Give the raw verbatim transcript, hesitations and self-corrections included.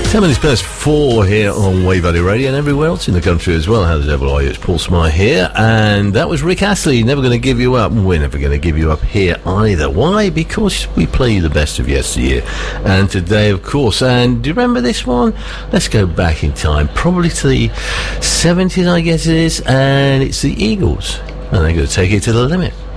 Ten minutes past four here on Wave Valley Radio and everywhere else in the country as well. How the devil are you? It's Paul Smythe here, and that was Rick Astley, Never Gonna Give You Up. We're never going to give you up here either. Why? Because we play you the best of yesteryear and today, of course. And do you remember this one? Let's go back in time, probably to the seventies, I guess it is, and it's the Eagles, and they're going to take it to the limit.